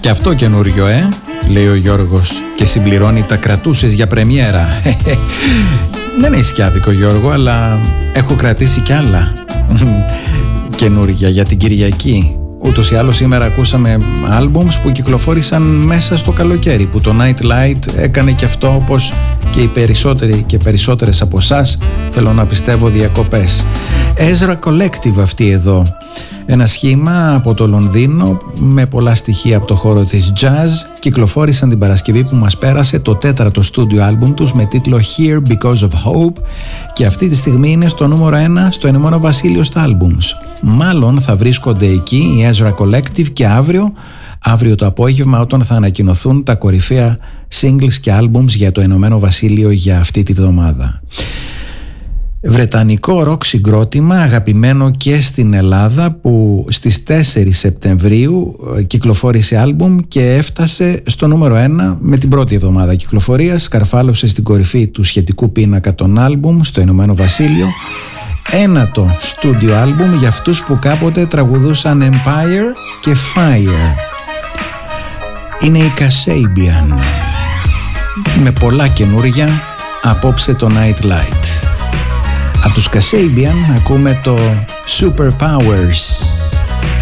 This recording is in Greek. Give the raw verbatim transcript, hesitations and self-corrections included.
Και αυτό καινούριο, ε, λέει ο Γιώργος και συμπληρώνει, τα κρατούσες για πρεμιέρα. Δεν είναι σκιάδικο, Γιώργο, αλλά έχω κρατήσει κι άλλα καινούρια για την Κυριακή. Ούτως ή άλλως σήμερα ακούσαμε άλμπουμς που κυκλοφόρησαν μέσα στο καλοκαίρι, που το Nightlight έκανε και αυτό, όπως και οι περισσότεροι και περισσότερες από εσάς, θέλω να πιστεύω, διακοπές. Ezra Collective αυτή εδώ, ένα σχήμα από το Λονδίνο με πολλά στοιχεία από το χώρο της jazz. Κυκλοφόρησαν την Παρασκευή που μας πέρασε το τέταρτο στούντιο άλμπουμ τους με τίτλο Here Because of Hope, και αυτή τη στιγμή είναι στο νούμερο ένα στο Ηνωμένο Βασίλειο στα άλμπουμς. Μάλλον θα βρίσκονται εκεί η Ezra Collective και αύριο, αύριο το απόγευμα, όταν θα ανακοινωθούν τα κορυφαία singles και άλμπουμς για το Ηνωμένο Βασίλειο για αυτή τη βδομάδα. Βρετανικό ροκ συγκρότημα, αγαπημένο και στην Ελλάδα, που στις τέσσερις Σεπτεμβρίου κυκλοφόρησε άλμπουμ και έφτασε στο νούμερο ένα με την πρώτη εβδομάδα κυκλοφορίας. Σκαρφάλωσε στην κορυφή του σχετικού πίνακα των άλμπουμ στο Ηνωμένο Βασίλειο. Ένατο στούντιο άλμπουμ για αυτούς που κάποτε τραγουδούσαν Empire και Fire. Είναι η Kasabian, με πολλά καινούρια απόψε το Nightlight. Από τους Kasabian ακούμε το Superpowers.